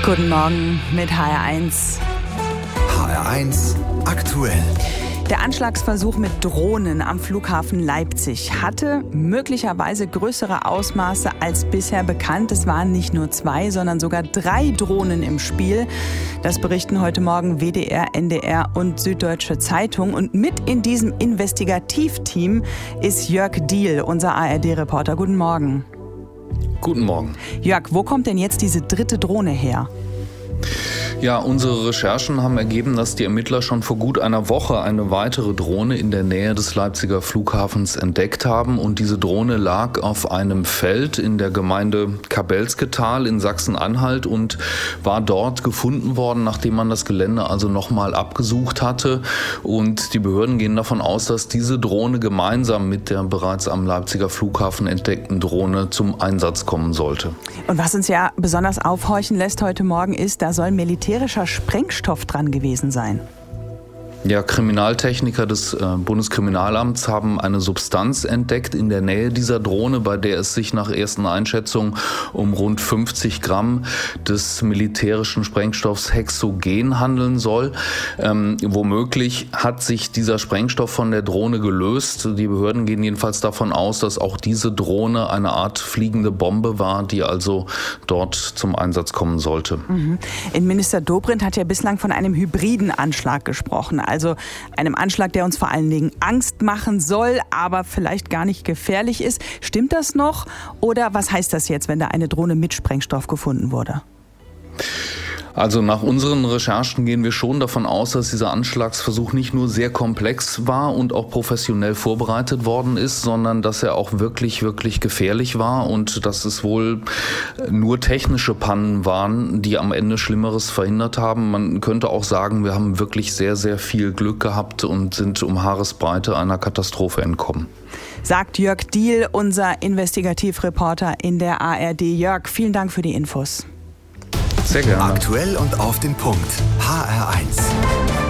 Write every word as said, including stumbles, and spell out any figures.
Guten Morgen mit H R eins. H R eins aktuell. Der Anschlagsversuch mit Drohnen am Flughafen Leipzig hatte möglicherweise größere Ausmaße als bisher bekannt. Es waren nicht nur zwei, sondern sogar drei Drohnen im Spiel. Das berichten heute Morgen W D R, N D R und Süddeutsche Zeitung. Und mit in diesem Investigativteam ist Jörg Diehl, unser A R D-Reporter. Guten Morgen. Guten Morgen. Jörg, wo kommt denn jetzt diese dritte Drohne her? Ja, unsere Recherchen haben ergeben, dass die Ermittler schon vor gut einer Woche eine weitere Drohne in der Nähe des Leipziger Flughafens entdeckt haben. Und diese Drohne lag auf einem Feld in der Gemeinde Kabelsketal in Sachsen-Anhalt und war dort gefunden worden, nachdem man das Gelände also nochmal abgesucht hatte. Und die Behörden gehen davon aus, dass diese Drohne gemeinsam mit der bereits am Leipziger Flughafen entdeckten Drohne zum Einsatz kommen sollte. Und was uns ja besonders aufhorchen lässt heute Morgen ist, da soll militärischer Sprengstoff dran gewesen sein. Ja, Kriminaltechniker des äh, Bundeskriminalamts haben eine Substanz entdeckt in der Nähe dieser Drohne, bei der es sich nach ersten Einschätzungen um rund fünfzig Gramm des militärischen Sprengstoffs Hexogen handeln soll. Ähm, womöglich hat sich dieser Sprengstoff von der Drohne gelöst. Die Behörden gehen jedenfalls davon aus, dass auch diese Drohne eine Art fliegende Bombe war, die also dort zum Einsatz kommen sollte. Mhm. Innenminister Dobrindt hat ja bislang von einem hybriden Anschlag gesprochen. Also einem Anschlag, der uns vor allen Dingen Angst machen soll, aber vielleicht gar nicht gefährlich ist. Stimmt das noch? Oder was heißt das jetzt, wenn da eine Drohne mit Sprengstoff gefunden wurde? Also nach unseren Recherchen gehen wir schon davon aus, dass dieser Anschlagsversuch nicht nur sehr komplex war und auch professionell vorbereitet worden ist, sondern dass er auch wirklich, wirklich gefährlich war und dass es wohl nur technische Pannen waren, die am Ende Schlimmeres verhindert haben. Man könnte auch sagen, wir haben wirklich sehr, sehr viel Glück gehabt und sind um Haaresbreite einer Katastrophe entkommen. Sagt Jörg Diehl, unser Investigativreporter in der A R D. Jörg, vielen Dank für die Infos. Sehr gerne. Aktuell und auf den Punkt. H R eins.